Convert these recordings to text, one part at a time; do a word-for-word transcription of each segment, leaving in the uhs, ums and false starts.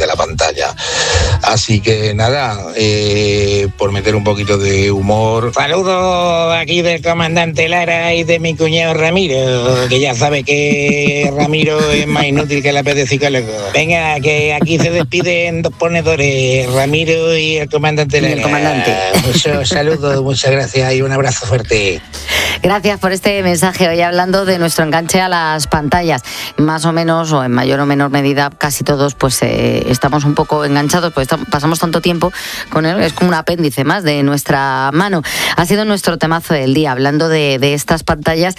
de la pantalla. Así que nada, eh, por meter un poquito de humor. Saludos aquí del comandante Lara y de mi cuñado Ramiro, que ya sabe que Ramiro es más inútil que la pez de psicólogo. Venga, que aquí se despiden dos ponedores, Ramiro y el comandante Lara. Y el comandante. Muchos saludos, muchas gracias y un abrazo fuerte. Gracias por este mensaje. Hoy hablando de nuestro enganche a las pantallas, más o menos o en mayor o menor medida casi todos pues eh, estamos un poco enganchados, pues estamos, pasamos tanto tiempo con él, es como un apéndice más de nuestra mano. Ha sido nuestro temazo del día, hablando de, de estas pantallas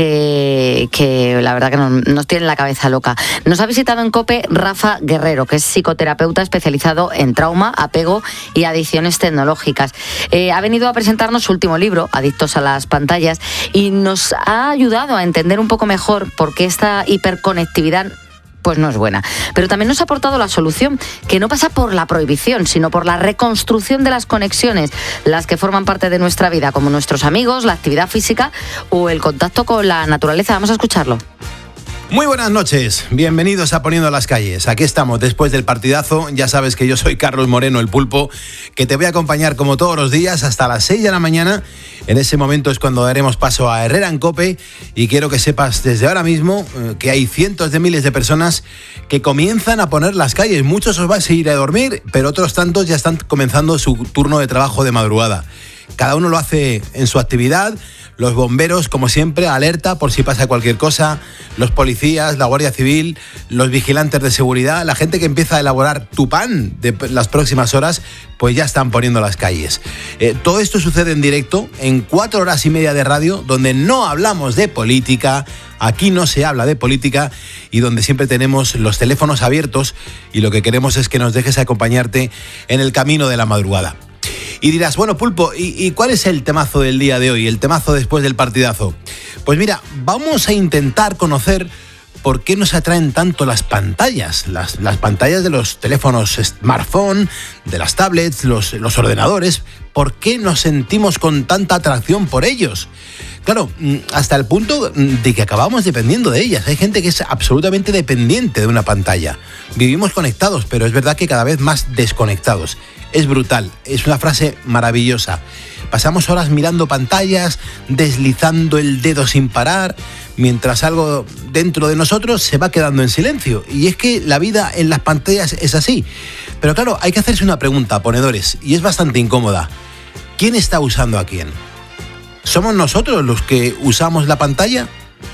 que, que la verdad que nos, nos tienen la cabeza loca. Nos ha visitado en COPE Rafa Guerrero, que es psicoterapeuta especializado en trauma, apego y adicciones tecnológicas. Eh, ha venido a presentarnos su último libro, Adictos a las pantallas, y nos ha ayudado a entender un poco mejor por qué esta hiperconectividad pues no es buena. Pero también nos ha aportado la solución, que no pasa por la prohibición, sino por la reconstrucción de las conexiones, las que forman parte de nuestra vida, como nuestros amigos, la actividad física o el contacto con la naturaleza. Vamos a escucharlo. Muy buenas noches, bienvenidos a Poniendo las Calles. Aquí estamos después del partidazo. Ya sabes que yo soy Carlos Moreno, el Pulpo, que te voy a acompañar como todos los días hasta las seis de la mañana. En ese momento es cuando daremos paso a Herrera en COPE, y quiero que sepas desde ahora mismo eh, que hay cientos de miles de personas que comienzan a poner las calles. Muchos os vais a ir a dormir, pero otros tantos ya están comenzando su turno de trabajo de madrugada. Cada uno lo hace en su actividad. Los bomberos, como siempre, alerta por si pasa cualquier cosa, los policías, la Guardia Civil, los vigilantes de seguridad, la gente que empieza a elaborar tu pan de las próximas horas, pues ya están poniendo las calles. Eh, todo esto sucede en directo, en cuatro horas y media de radio, donde no hablamos de política, aquí no se habla de política, y donde siempre tenemos los teléfonos abiertos, y lo que queremos es que nos dejes acompañarte en el camino de la madrugada. Y dirás, bueno, Pulpo, ¿y, ¿y cuál es el temazo del día de hoy, el temazo después del partidazo? Pues mira, vamos a intentar conocer por qué nos atraen tanto las pantallas, las, las pantallas de los teléfonos smartphone, de las tablets, los, los ordenadores. ¿Por qué nos sentimos con tanta atracción por ellos? Claro, hasta el punto de que acabamos dependiendo de ellas. Hay gente que es absolutamente dependiente de una pantalla. Vivimos conectados, pero es verdad que cada vez más desconectados. Es brutal, es una frase maravillosa. Pasamos horas mirando pantallas, deslizando el dedo sin parar, mientras algo dentro de nosotros se va quedando en silencio. Y es que la vida en las pantallas es así. Pero claro, hay que hacerse una pregunta, ponedores, y es bastante incómoda. ¿Quién está usando a quién? ¿Somos nosotros los que usamos la pantalla?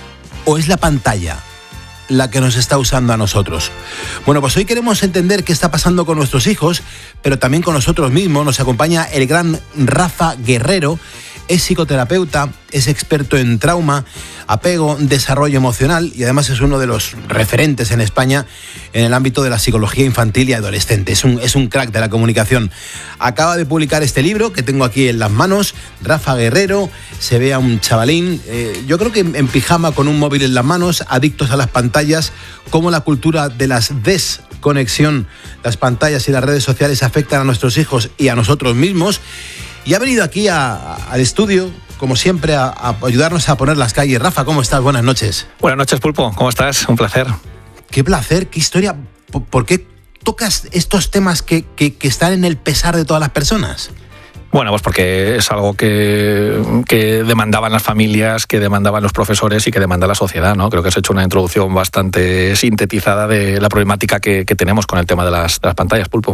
¿O es la pantalla la que nos está usando a nosotros? Bueno, pues hoy queremos entender qué está pasando con nuestros hijos, pero también con nosotros mismos. Nos acompaña el gran Rafa Guerrero. Es psicoterapeuta, es experto en trauma, apego, desarrollo emocional, y además es uno de los referentes en España en el ámbito de la psicología infantil y adolescente. Es un, es un crack de la comunicación. Acaba de publicar este libro que tengo aquí en las manos, Rafa Guerrero. Se ve a un chavalín, eh, yo creo que en pijama con un móvil en las manos, adictos a las pantallas, cómo la cultura de las desconexión, las pantallas y las redes sociales afectan a nuestros hijos y a nosotros mismos. Y ha venido aquí a, a, al estudio, como siempre, a, a ayudarnos a poner las calles. Rafa, ¿cómo estás? Buenas noches. Buenas noches, Pulpo. ¿Cómo estás? Un placer. Qué placer, qué historia. ¿Por, por qué tocas estos temas que, que, que están en el pesar de todas las personas? Bueno, pues porque es algo que, que demandaban las familias, que demandaban los profesores y que demanda la sociedad, ¿no? Creo que has hecho una introducción bastante sintetizada de la problemática que, que tenemos con el tema de las, de las pantallas, Pulpo.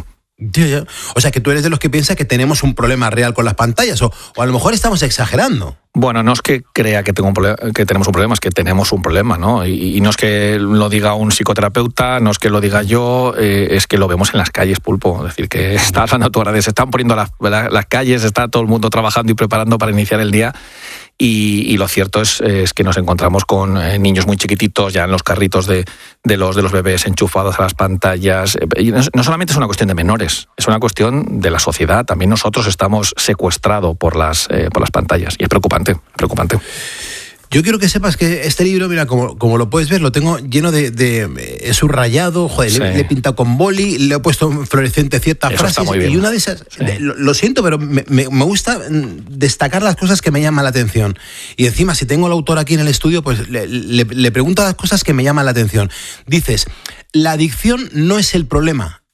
O sea, que tú eres de los que piensa que tenemos un problema real con las pantallas, o, o a lo mejor estamos exagerando. Bueno, no es que crea que, tengo un problema, que tenemos un problema, es que tenemos un problema, ¿no? Y, y no es que lo diga un psicoterapeuta, no es que lo diga yo, eh, es que lo vemos en las calles, Pulpo. Es decir, que está hablando tú ahora, se están poniendo las, las calles, está todo el mundo trabajando y preparando para iniciar el día. Y, y lo cierto es, es que nos encontramos con eh, niños muy chiquititos ya en los carritos de, de, los, de los bebés enchufados a las pantallas. Y no, no solamente es una cuestión de menores, es una cuestión de la sociedad. También nosotros estamos secuestrados por las, eh, por las pantallas. Y es preocupante, preocupante. Yo quiero que sepas que este libro, mira, como, como lo puedes ver, lo tengo lleno de... de he subrayado, joder, sí. le, le he pintado con boli, le he puesto en fluorescente ciertas Eso frases. Y una de esas, sí. de, lo, lo siento, pero me, me, me gusta destacar las cosas que me llaman la atención. Y encima, si tengo al autor aquí en el estudio, pues le, le, le pregunto las cosas que me llaman la atención. Dices, la adicción no es el problema,